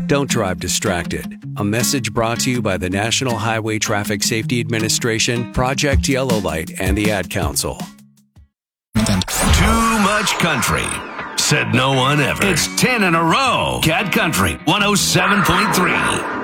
Don't drive distracted. A message brought to you by the National Highway Traffic Safety Administration, Project Yellow Light, and the Ad Council. Too much country. Said no one ever. It's 10 in a row. Cat Country 107.3.